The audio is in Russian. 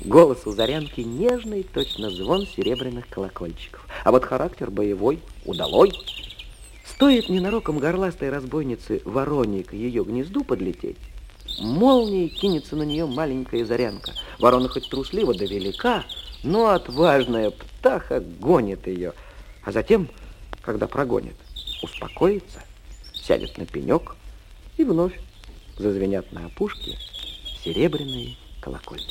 Голос у Зарянки нежный, точно звон серебряных колокольчиков. А вот характер боевой, удалой. Стоит ненароком горластой разбойнице Вороне к ее гнезду подлететь, молнией кинется на нее маленькая Зарянка. Ворона хоть труслива да велика, но отважная птаха гонит ее. А затем, когда прогонит, успокоится, сядет на пенек, и вновь зазвенят на опушке серебряные колокольчики.